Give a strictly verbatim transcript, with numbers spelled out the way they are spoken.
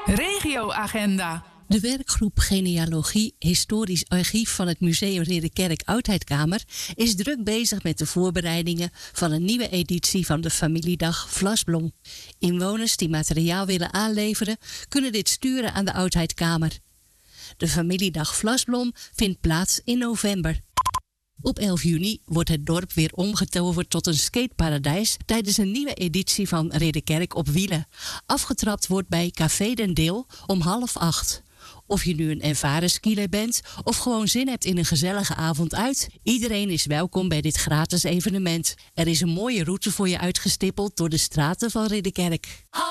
Regioagenda. De werkgroep Genealogie Historisch Archief van het Museum Ridderkerk Oudheidkamer is druk bezig met de voorbereidingen van een nieuwe editie van de familiedag Vlasblom. Inwoners die materiaal willen aanleveren kunnen dit sturen aan de Oudheidkamer. De familiedag Vlasblom vindt plaats in november. Op elf juni wordt het dorp weer omgetoverd tot een skateparadijs tijdens een nieuwe editie van Ridderkerk op wielen. Afgetrapt wordt bij Café Den Deel om half acht. Of je nu een ervaren skieler bent of gewoon zin hebt in een gezellige avond uit, iedereen is welkom bij dit gratis evenement. Er is een mooie route voor je uitgestippeld door de straten van Ridderkerk.